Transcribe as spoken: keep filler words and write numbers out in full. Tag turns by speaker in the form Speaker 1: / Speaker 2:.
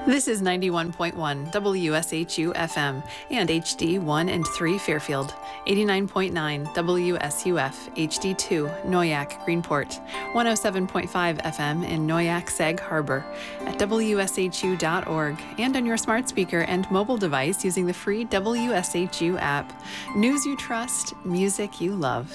Speaker 1: This is ninety-one point one W S H U F M and H D one and three Fairfield, eighty-nine point nine W S U F H D two Noyac Greenport, one oh seven point five F M in Noyac Sag Harbor, at W S H U dot org, and on your smart speaker and mobile device using the free W S H U app. News you trust, music you love.